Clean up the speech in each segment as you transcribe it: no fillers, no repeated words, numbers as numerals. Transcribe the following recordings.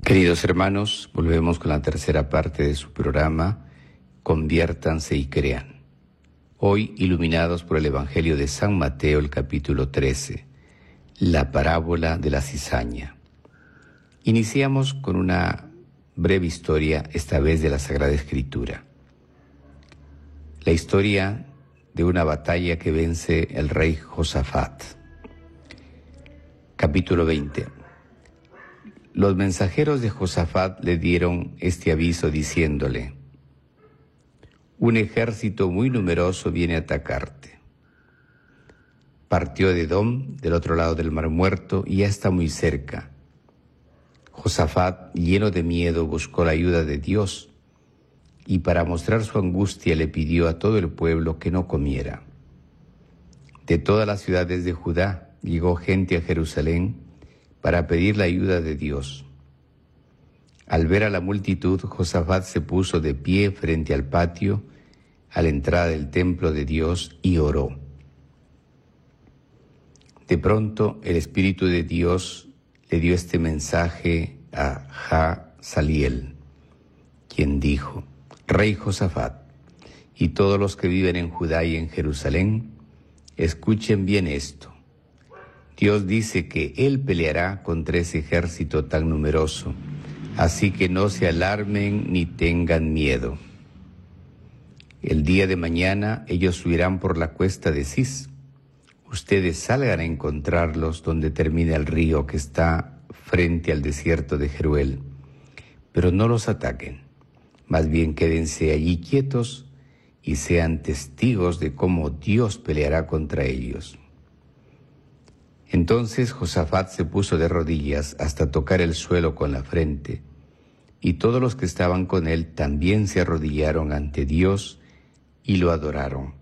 Queridos hermanos, volvemos con la tercera parte de su programa, Conviértanse y crean. Hoy, iluminados por el Evangelio de San Mateo, el capítulo 13, la parábola de la cizaña. Iniciamos con una breve historia, esta vez de la Sagrada Escritura. La historia de una batalla que vence el rey Josafat. Capítulo 20. Los mensajeros de Josafat le dieron este aviso diciéndole: un ejército muy numeroso viene a atacarte. Partió de Edom, del otro lado del Mar Muerto, y ya está muy cerca. Josafat, lleno de miedo, buscó la ayuda de Dios, y para mostrar su angustia le pidió a todo el pueblo que no comiera. De todas las ciudades de Judá llegó gente a Jerusalén para pedir la ayuda de Dios. Al ver a la multitud, Josafat se puso de pie frente al patio, a la entrada del templo de Dios, y oró. De pronto, el Espíritu de Dios le dio este mensaje a Jahzaliel, quien dijo: Rey Josafat, y todos los que viven en Judá y en Jerusalén, escuchen bien esto. Dios dice que Él peleará contra ese ejército tan numeroso, así que no se alarmen ni tengan miedo. El día de mañana ellos subirán por la cuesta de Cis. Ustedes salgan a encontrarlos donde termina el río que está frente al desierto de Jeruel, pero no los ataquen. Más bien quédense allí quietos y sean testigos de cómo Dios peleará contra ellos. Entonces Josafat se puso de rodillas hasta tocar el suelo con la frente, y todos los que estaban con él también se arrodillaron ante Dios y lo adoraron.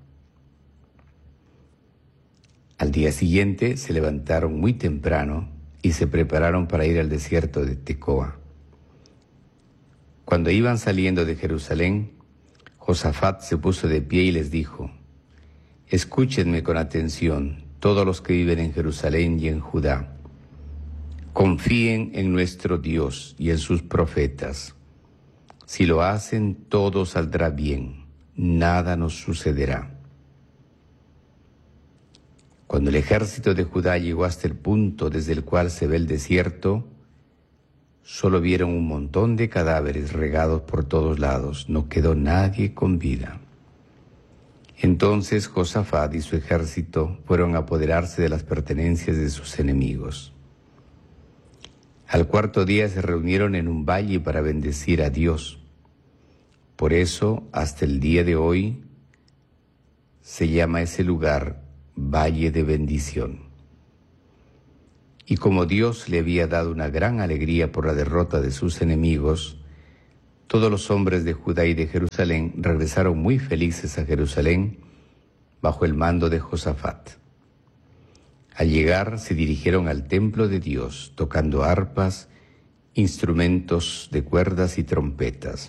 Al día siguiente se levantaron muy temprano y se prepararon para ir al desierto de Tecoa. Cuando iban saliendo de Jerusalén, Josafat se puso de pie y les dijo: Escúchenme con atención, todos los que viven en Jerusalén y en Judá. Confíen en nuestro Dios y en sus profetas. Si lo hacen, todo saldrá bien, nada nos sucederá. Cuando el ejército de Judá llegó hasta el punto desde el cual se ve el desierto, solo vieron un montón de cadáveres regados por todos lados, no quedó nadie con vida. Entonces Josafat y su ejército fueron a apoderarse de las pertenencias de sus enemigos. Al cuarto día se reunieron en un valle para bendecir a Dios. Por eso, hasta el día de hoy, se llama ese lugar Valle de Bendición. Y como Dios le había dado una gran alegría por la derrota de sus enemigos, todos los hombres de Judá y de Jerusalén regresaron muy felices a Jerusalén bajo el mando de Josafat. Al llegar se dirigieron al templo de Dios, tocando arpas, instrumentos de cuerdas y trompetas.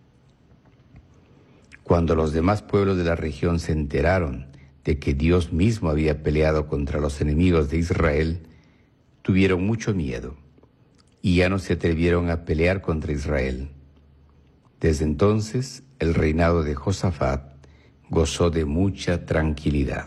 Cuando los demás pueblos de la región se enteraron de que Dios mismo había peleado contra los enemigos de Israel, tuvieron mucho miedo y ya no se atrevieron a pelear contra Israel. Desde entonces, el reinado de Josafat gozó de mucha tranquilidad.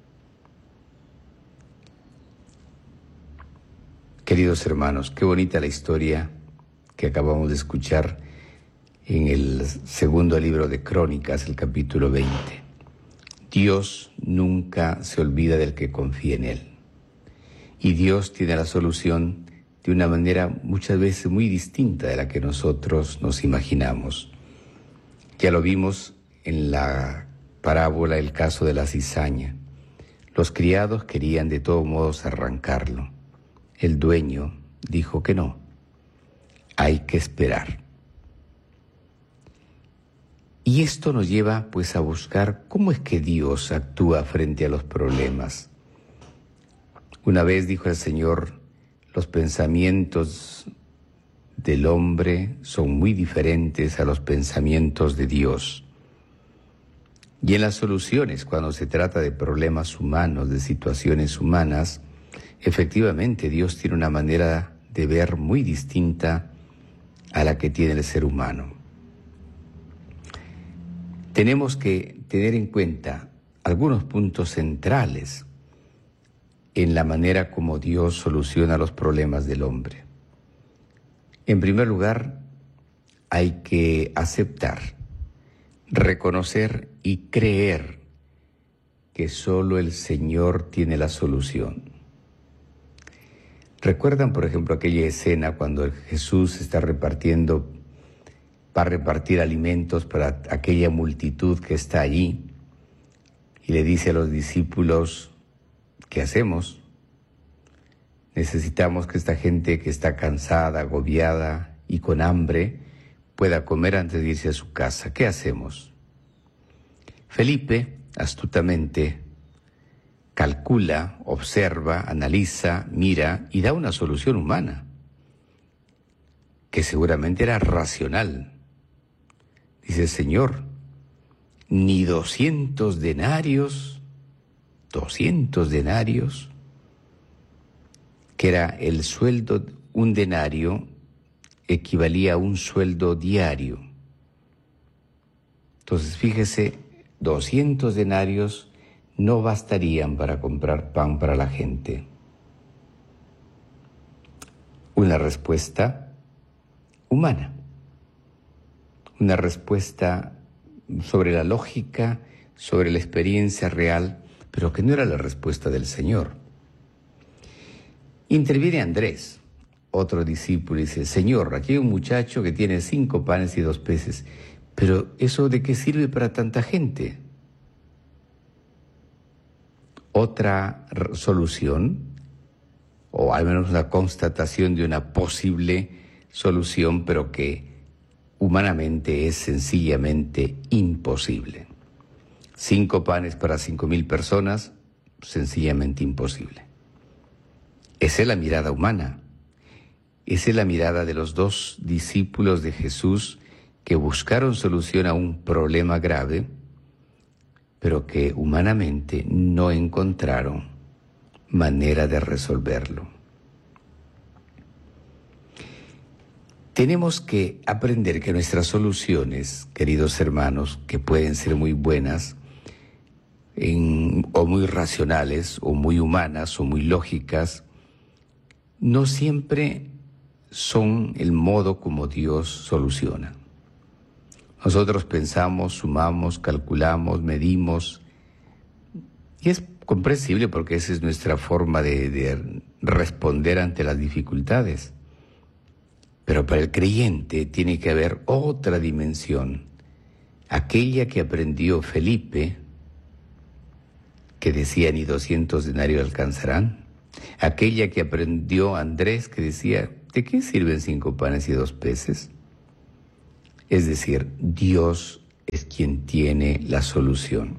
Queridos hermanos, qué bonita la historia que acabamos de escuchar en el segundo libro de Crónicas, el capítulo 20. Dios nunca se olvida del que confía en Él. Y Dios tiene la solución de una manera muchas veces muy distinta de la que nosotros nos imaginamos. Ya lo vimos en la parábola, el caso de la cizaña. Los criados querían de todos modos arrancarlo. El dueño dijo que no, hay que esperar. Y esto nos lleva pues a buscar cómo es que Dios actúa frente a los problemas. Una vez dijo el Señor: los pensamientos del hombre son muy diferentes a los pensamientos de Dios. Y en las soluciones, cuando se trata de problemas humanos, de situaciones humanas, efectivamente Dios tiene una manera de ver muy distinta a la que tiene el ser humano. Tenemos que tener en cuenta algunos puntos centrales en la manera como Dios soluciona los problemas del hombre. En primer lugar, hay que aceptar, reconocer y creer que solo el Señor tiene la solución. ¿Recuerdan, por ejemplo, aquella escena cuando Jesús va a repartir alimentos para aquella multitud que está allí y le dice a los discípulos, ¿qué hacemos? Necesitamos que esta gente que está cansada, agobiada y con hambre pueda comer antes de irse a su casa. ¿Qué hacemos? Felipe, astutamente, calcula, observa, analiza, mira y da una solución humana, que seguramente era racional. Dice, Señor, ni 200 denarios, que era el sueldo, un denario equivalía a un sueldo diario. Entonces, fíjese, 200 denarios no bastarían para comprar pan para la gente. Una respuesta humana, una respuesta sobre la lógica, sobre la experiencia real, pero que no era la respuesta del Señor. Interviene Andrés, otro discípulo, y dice, Señor, aquí hay un muchacho que tiene 5 panes y 2 peces, pero ¿eso de qué sirve para tanta gente? Otra solución, o al menos una constatación de una posible solución, pero que humanamente es sencillamente imposible. 5 panes para 5,000 personas, sencillamente imposible. Esa es la mirada humana. Esa es la mirada de los 2 discípulos de Jesús que buscaron solución a un problema grave, pero que humanamente no encontraron manera de resolverlo. Tenemos que aprender que nuestras soluciones, queridos hermanos, que pueden ser muy buenas, o muy racionales, o muy humanas, o muy lógicas, no siempre son el modo como Dios soluciona. Nosotros pensamos, sumamos, calculamos, medimos, y es comprensible porque esa es nuestra forma de responder ante las dificultades. Pero para el creyente tiene que haber otra dimensión, aquella que aprendió Felipe, que decía ni 200 denarios alcanzarán, aquella que aprendió Andrés, que decía, ¿de qué sirven 5 panes y 2 peces? Es decir, Dios es quien tiene la solución.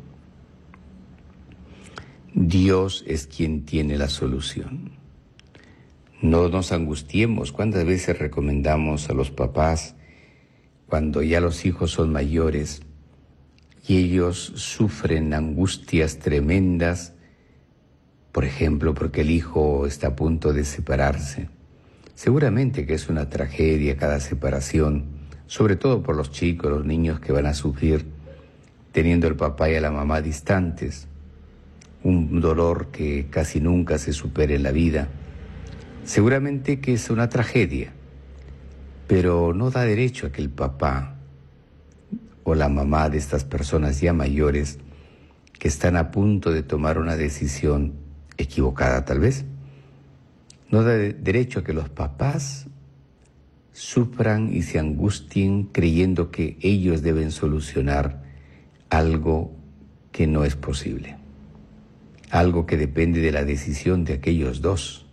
Dios es quien tiene la solución. No nos angustiemos. ¿Cuántas veces recomendamos a los papás, cuando ya los hijos son mayores y ellos sufren angustias tremendas, por ejemplo, porque el hijo está a punto de separarse? Seguramente que es una tragedia cada separación, sobre todo por los chicos, los niños que van a sufrir teniendo al papá y a la mamá distantes, un dolor que casi nunca se supera en la vida. Seguramente que es una tragedia, pero no da derecho a que el papá o la mamá de estas personas ya mayores que están a punto de tomar una decisión equivocada tal vez, no da derecho a que los papás sufran y se angustien creyendo que ellos deben solucionar algo que no es posible, algo que depende de la decisión de aquellos 2.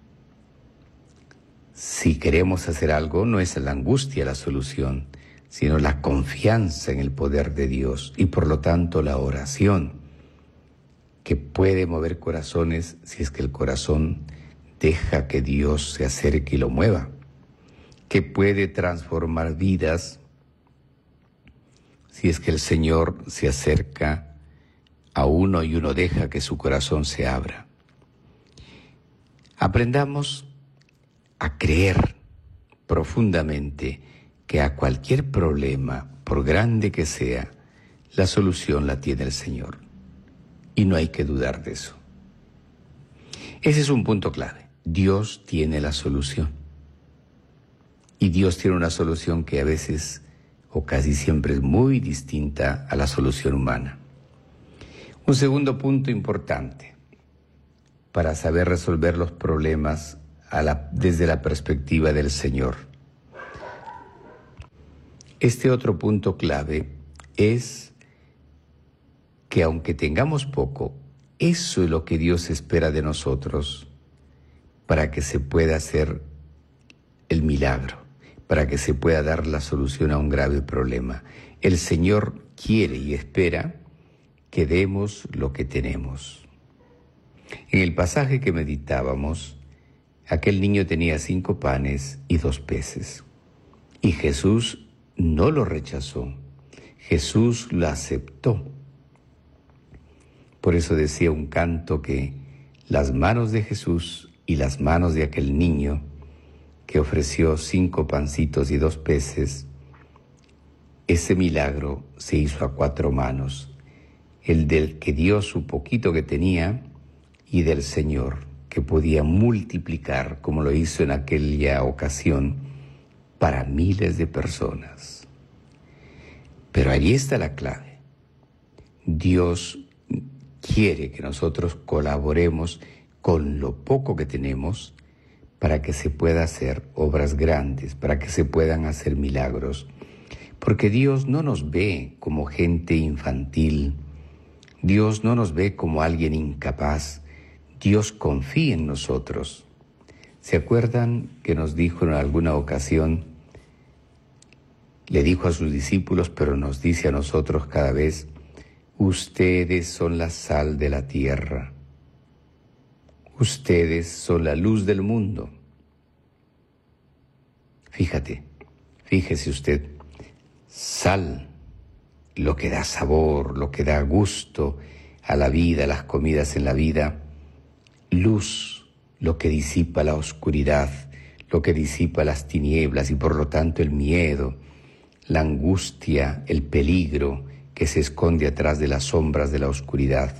Si queremos hacer algo, no es la angustia la solución, sino la confianza en el poder de Dios y por lo tanto la oración, que puede mover corazones si es que el corazón deja que Dios se acerque y lo mueva, que puede transformar vidas si es que el Señor se acerca a uno y uno deja que su corazón se abra. Aprendamos a creer profundamente que a cualquier problema, por grande que sea, la solución la tiene el Señor. Y no hay que dudar de eso. Ese es un punto clave. Dios tiene la solución. Y Dios tiene una solución que a veces o casi siempre es muy distinta a la solución humana. Un segundo punto importante para saber resolver los problemas desde la perspectiva del Señor. Este otro punto clave es que aunque tengamos poco, eso es lo que Dios espera de nosotros para que se pueda hacer el milagro, para que se pueda dar la solución a un grave problema. El Señor quiere y espera que demos lo que tenemos. En el pasaje que meditábamos, aquel niño tenía 5 panes y 2 peces. Y Jesús no lo rechazó, Jesús lo aceptó. Por eso decía un canto que las manos de Jesús y las manos de aquel niño que ofreció 5 pancitos y 2 peces, ese milagro se hizo a 4 manos, el del que dio su poquito que tenía y del Señor, que podía multiplicar, como lo hizo en aquella ocasión, para miles de personas. Pero allí está la clave. Dios quiere que nosotros colaboremos con lo poco que tenemos para que se pueda hacer obras grandes, para que se puedan hacer milagros. Porque Dios no nos ve como gente infantil, Dios no nos ve como alguien incapaz, Dios confía en nosotros. ¿Se acuerdan que nos dijo en alguna ocasión, le dijo a sus discípulos, pero nos dice a nosotros cada vez, ustedes son la sal de la tierra, ustedes son la luz del mundo? Fíjese usted, sal, lo que da sabor, lo que da gusto a la vida, a las comidas en la vida, luz, lo que disipa la oscuridad, lo que disipa las tinieblas y por lo tanto el miedo, la angustia, el peligro que se esconde atrás de las sombras de la oscuridad.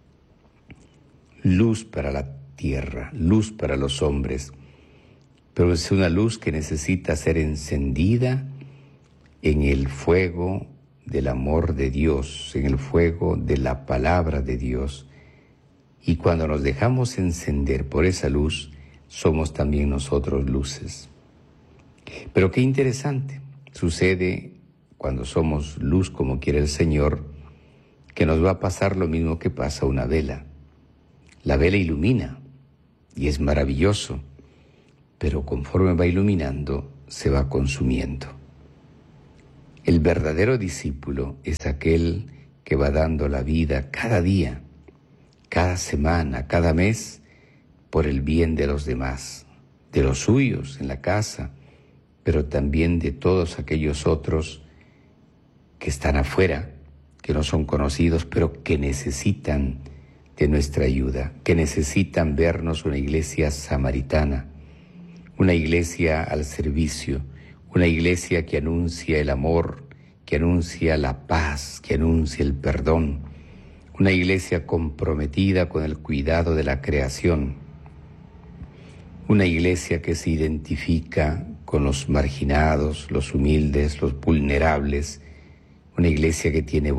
Luz para la tierra, luz para los hombres, pero es una luz que necesita ser encendida en el fuego del amor de Dios, en el fuego de la palabra de Dios. Y cuando nos dejamos encender por esa luz, somos también nosotros luces. Pero qué interesante, sucede cuando somos luz como quiere el Señor, que nos va a pasar lo mismo que pasa a una vela. La vela ilumina y es maravilloso, pero conforme va iluminando, se va consumiendo. El verdadero discípulo es aquel que va dando la vida cada día, cada semana, cada mes, por el bien de los demás, de los suyos en la casa, pero también de todos aquellos otros que están afuera, que no son conocidos, pero que necesitan de nuestra ayuda, que necesitan vernos una iglesia samaritana, una iglesia al servicio, una iglesia que anuncia el amor, que anuncia la paz, que anuncia el perdón, una iglesia comprometida con el cuidado de la creación, una iglesia que se identifica con los marginados, los humildes, los vulnerables, una iglesia que tiene